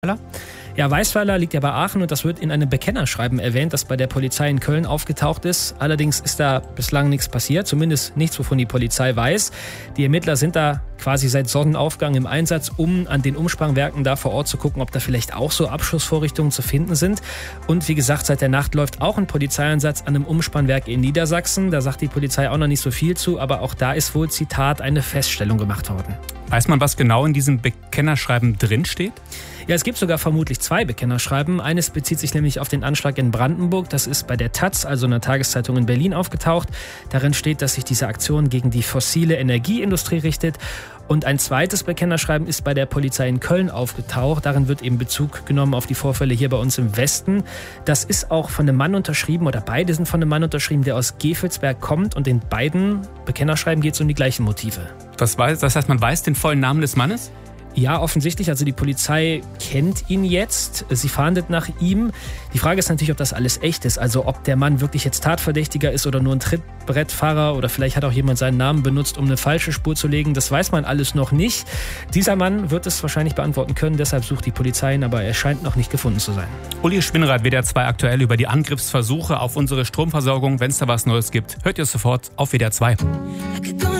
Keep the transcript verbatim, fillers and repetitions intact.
Ja, Weisweiler liegt ja bei Aachen und das wird in einem Bekennerschreiben erwähnt, das bei der Polizei in Köln aufgetaucht ist. Allerdings ist da bislang nichts passiert, zumindest nichts, wovon die Polizei weiß. Die Ermittler sind da quasi seit Sonnenaufgang im Einsatz, um an den Umspannwerken da vor Ort zu gucken, ob da vielleicht auch so Abschussvorrichtungen zu finden sind. Und wie gesagt, seit der Nacht läuft auch ein Polizeieinsatz an einem Umspannwerk in Niedersachsen. Da sagt die Polizei auch noch nicht so viel zu, aber auch da ist wohl, Zitat, eine Feststellung gemacht worden. Weiß man, was genau in diesem Bekennerschreiben drinsteht? Ja, es gibt sogar vermutlich zwei Bekennerschreiben. Eines bezieht sich nämlich auf den Anschlag in Brandenburg. Das ist bei der Taz, also einer Tageszeitung in Berlin, aufgetaucht. Darin steht, dass sich diese Aktion gegen die fossile Energieindustrie richtet. Und ein zweites Bekennerschreiben ist bei der Polizei in Köln aufgetaucht. Darin wird eben Bezug genommen auf die Vorfälle hier bei uns im Westen. Das ist auch von einem Mann unterschrieben, oder beide sind von einem Mann unterschrieben, der aus Gevelsberg kommt. Und in beiden Bekennerschreiben geht es um die gleichen Motive. Das, weiß, das heißt, man weiß den vollen Namen des Mannes? Ja, offensichtlich. Also die Polizei kennt ihn jetzt. Sie fahndet nach ihm. Die Frage ist natürlich, ob das alles echt ist. Also ob der Mann wirklich jetzt Tatverdächtiger ist oder nur ein Trittbrettfahrer oder vielleicht hat auch jemand seinen Namen benutzt, um eine falsche Spur zu legen. Das weiß man alles noch nicht. Dieser Mann wird es wahrscheinlich beantworten können. Deshalb sucht die Polizei ihn, aber er scheint noch nicht gefunden zu sein. Uli Schwinrath, W D R zwei aktuell über die Angriffsversuche auf unsere Stromversorgung. Wenn es da was Neues gibt, hört ihr es sofort auf W D R zwei.